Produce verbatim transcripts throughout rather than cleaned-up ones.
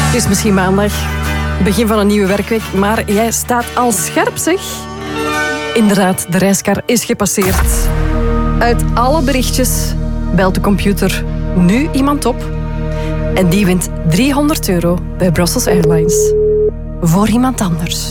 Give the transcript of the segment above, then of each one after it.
Het is misschien maandag, begin van een nieuwe werkweek, maar jij staat al scherp, zeg. Inderdaad, de reiskar is gepasseerd. Uit alle berichtjes belt de computer nu iemand op. En die wint driehonderd euro bij Brussels Airlines. Voor iemand anders.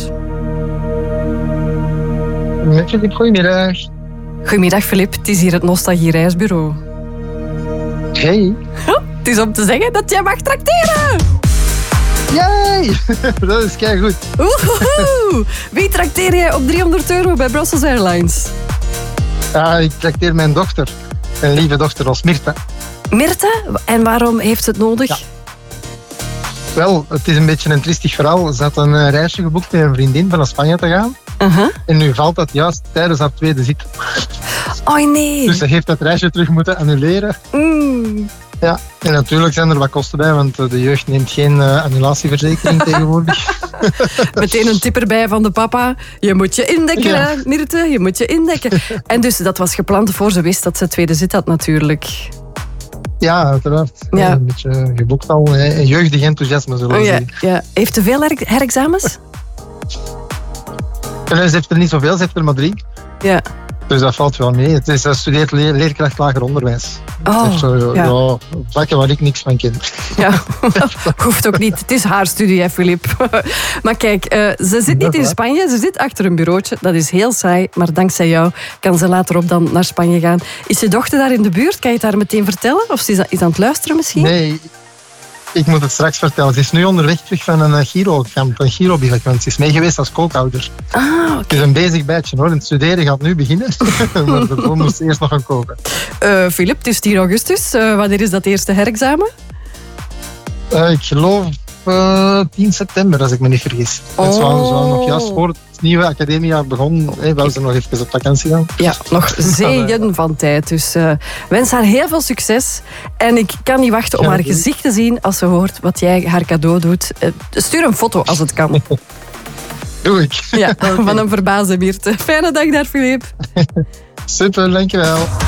Met Filip, goedemiddag. Goedemiddag, Filip. Het is hier het Nostalgie Reisbureau. Hey. Het is om te zeggen dat jij mag trakteren. Yay! Dat is keigoed. Oehoe. Wie trakteer jij op driehonderd euro bij Brussels Airlines? Ja, ik trakteer mijn dochter. Mijn lieve dochter als Mirta. Mirta? En waarom heeft ze het nodig? Ja. Wel, het is een beetje een triestig verhaal. Ze had een uh, reisje geboekt met een vriendin van naar Spanje te gaan. Uh-huh. En nu valt dat juist tijdens haar tweede zit. Oh nee. Dus ze heeft dat reisje terug moeten annuleren. Mm. Ja, en natuurlijk zijn er wat kosten bij, want de jeugd neemt geen uh, annulatieverzekering tegenwoordig. Meteen een tip erbij van de papa. Je moet je indekken, Ja. hè, Mirte. Je moet je indekken. En dus dat was gepland voor ze wist dat ze tweede zit had natuurlijk. Ja, uiteraard. Ja. Een beetje geboekt al. Hè. Jeugdig enthousiasme, zullen we Oh, ja, zeggen. ja. Heeft ze veel her- herexamens? En ze heeft er niet zoveel, ze heeft er maar drie. Ja. Dus dat valt wel mee. Het is, ze studeert leer, leerkracht lager onderwijs. Oh, Het heeft zo, ja. ja, vakken waar ik niks van ken. Ja, hoeft ook niet. Het is haar studie, hè, Filip. Maar kijk, uh, ze zit niet in Spanje. Ze zit achter een bureautje. Dat is heel saai. Maar dankzij jou kan ze later op dan naar Spanje gaan. Is je dochter daar in de buurt? Kan je het haar meteen vertellen? Of ze is, is aan het luisteren misschien? Nee, ik moet het straks vertellen. Ze is nu onderweg terug van een Giro-kamp, een Giro-bivak. Want ze is mee geweest als kookhouder. Ah, oké. Het is een bezig bijtje hoor. Het studeren gaat nu beginnen. Maar daarvoor moest ze eerst nog gaan koken. Uh, Filip, het is tien augustus. Uh, wanneer is dat eerste herexamen? Uh, ik geloof uh, tien september, als ik me niet vergis. Oh. Het zou, zou nog juist voor het nieuwe academiejaar begon. Hey, wou ze nog even op vakantie gaan. Ja, nog zegen van tijd. Dus uh, wens haar heel veel succes. En ik kan niet wachten om Ja, haar doei. gezicht te zien als ze hoort wat jij haar cadeau doet. Uh, stuur een foto als het kan. Doe ik. Ja, Okay. van een verbaasde Mirte. Fijne dag daar, Filip. Super, dankjewel.